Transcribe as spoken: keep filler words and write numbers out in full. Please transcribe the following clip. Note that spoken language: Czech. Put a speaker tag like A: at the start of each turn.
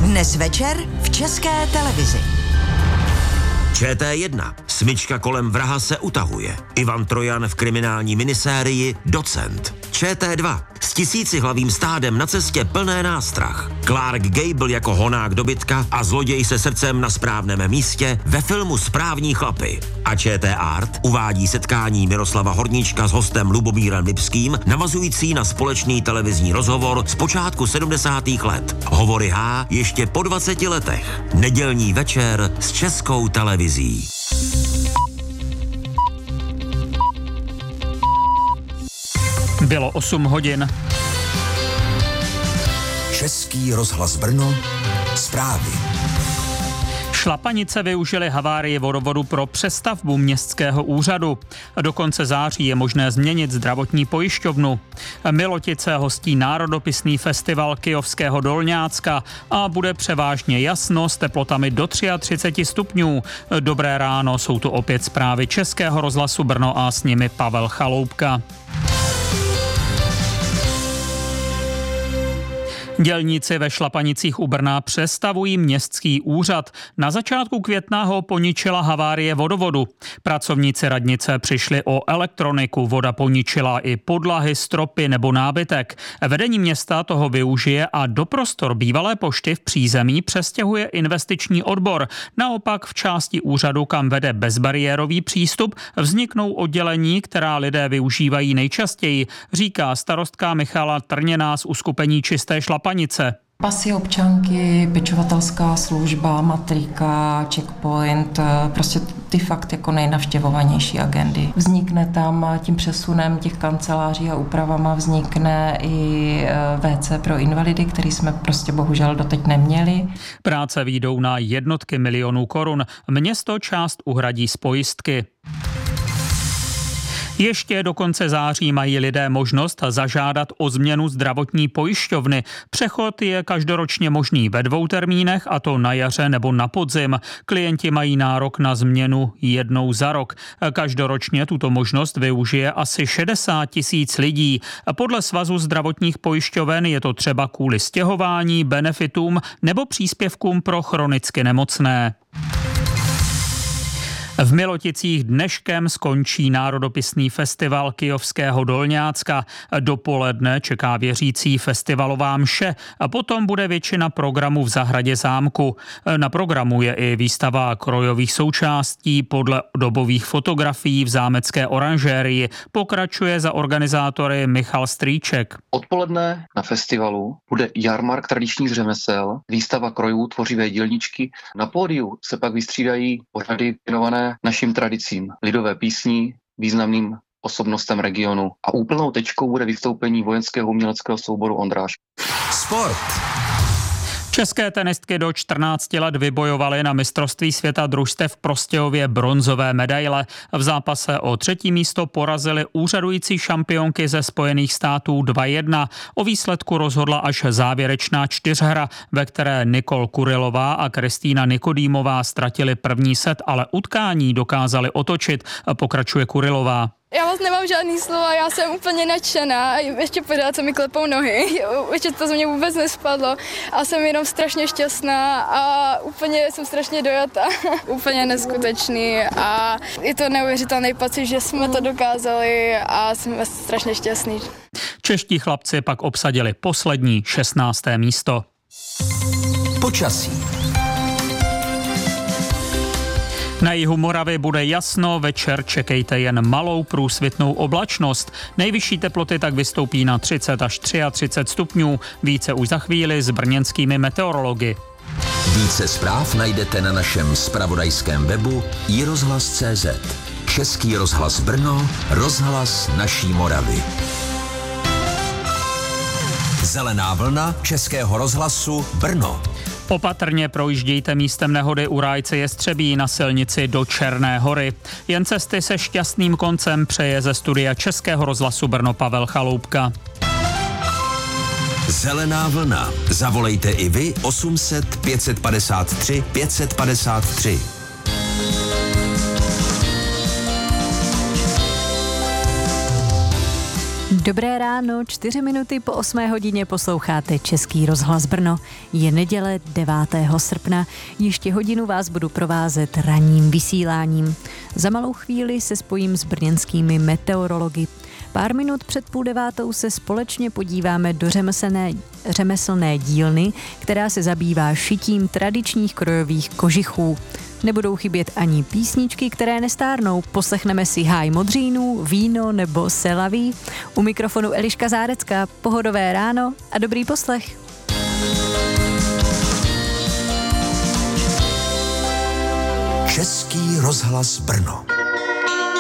A: Dnes večer v České televizi.
B: Č T jedna. Smyčka kolem vraha se utahuje. Ivan Trojan v kriminální minisérii Docent. Č T dva. S tisícihlavým stádem na cestě plné nástrah. Clark Gable jako honák dobytka a zloděj se srdcem na správném místě ve filmu Správní chlapy. A Č T Art uvádí setkání Miroslava Horníčka s hostem Lubomírem Lipským, navazující na společný televizní rozhovor z počátku sedmdesátých let. Hovory H ještě po dvaceti letech. Nedělní večer s Českou televizí.
C: Bylo osm hodin.
D: Český rozhlas Brno, zprávy.
C: Šlapanice využily havárii vodovodu pro přestavbu městského úřadu. Do konce září je možné změnit zdravotní pojišťovnu. Milotice hostí národopisný festival Kyjovského Dolňácka a bude převážně jasno s teplotami do třicet tři stupňů. Dobré ráno, jsou tu opět zprávy Českého rozhlasu Brno a s nimi Pavel Chaloupka. Dělníci ve Šlapanicích u Brna přestavují městský úřad. Na začátku května ho poničila havárie vodovodu. Pracovníci radnice přišli o elektroniku, voda poničila i podlahy, stropy nebo nábytek. Vedení města toho využije a do prostor bývalé pošty v přízemí přestěhuje investiční odbor. Naopak v části úřadu, kam vede bezbariérový přístup, vzniknou oddělení, která lidé využívají nejčastěji, říká starostka Michala Trněná z uskupení Čisté Šlapanice.
E: Pasy občanky, pečovatelská služba, matrika, checkpoint, prostě ty fakt jako nejnavštěvovanější agendy. Vznikne tam tím přesunem těch kanceláří a úpravama vznikne i vé cé pro invalidy, který jsme prostě bohužel doteď neměli.
C: Práce výjdou na jednotky milionů korun. Město část uhradí z pojistky. Ještě do konce září mají lidé možnost zažádat o změnu zdravotní pojišťovny. Přechod je každoročně možný ve dvou termínech, a to na jaře nebo na podzim. Klienti mají nárok na změnu jednou za rok. Každoročně tuto možnost využije asi šedesát tisíc lidí. Podle Svazu zdravotních pojišťoven je to třeba kvůli stěhování, benefitům nebo příspěvkům pro chronicky nemocné. V Miloticích dneškem skončí národopisný festival Kyjovského Dolňácka. Dopoledne čeká věřící festivalová mše a potom bude většina programu v zahradě zámku. Na programu je i výstava krojových součástí podle dobových fotografií v zámecké oranžérii. Pokračuje za organizátory Michal Strýček.
F: Odpoledne na festivalu bude jarmark tradičních řemesel, výstava krojů tvořivé dílničky. Na pódiu se pak vystřídají pořady věnované našim tradicím, lidové písní, významným osobnostem regionu. A úplnou tečkou bude vystoupení vojenského uměleckého souboru Ondráš.
D: Sport.
C: České tenistky do čtrnácti let vybojovaly na mistrovství světa družstev v Prostějově bronzové medaile. V zápase o třetí místo porazily úřadující šampionky ze Spojených států dva jedna. O výsledku rozhodla až závěrečná čtyřhra, ve které Nikol Kurilová a Kristýna Nikodýmová ztratili první set, ale utkání dokázali otočit, pokračuje Kurilová.
G: Já vás nemám žádný slova, já jsem úplně nadšená, ještě pořád se mi klepou nohy, ještě to z mě vůbec nespadlo a jsem jenom strašně šťastná a úplně jsem strašně dojata, úplně neskutečný a je to neuvěřitelný pocit, že jsme to dokázali a jsme strašně šťastní.
C: Čeští chlapci pak obsadili poslední šestnácté místo.
D: Počasí.
C: Na jihu Moravy bude jasno, večer čekejte jen malou průsvitnou oblačnost. Nejvyšší teploty tak vystoupí na třicet až třicet tři stupňů. Více už za chvíli s brněnskými meteorology.
D: Více zpráv najdete na našem zpravodajském webu i rozhlas tečka cé zet. Český rozhlas Brno, rozhlas naší Moravy. Zelená vlna Českého rozhlasu Brno.
C: Opatrně projíždějte místem nehody u Rájce Jestřebí na silnici do Černé Hory. Jen cesty se šťastným koncem přeje ze studia Českého rozhlasu Brno Pavel Chaloupka.
D: Zelená vlna. Zavolejte i vy osm set pět set padesát tři pět set padesát tři.
H: Dobré ráno, čtyři minuty po osmé hodině posloucháte Český rozhlas Brno. Je neděle devátého srpna, ještě hodinu vás budu provázet ranním vysíláním. Za malou chvíli se spojím s brněnskými meteorology. Pár minut před půl devátou se společně podíváme do řemeslné, řemeslné dílny, která se zabývá šitím tradičních krojových kožichů. Nebudou chybět ani písničky, které nestárnou. Poslechneme si Háj modřínů, Víno nebo Selaví. U mikrofonu Eliška Zárecká. Pohodové ráno a dobrý poslech.
D: Český rozhlas Brno.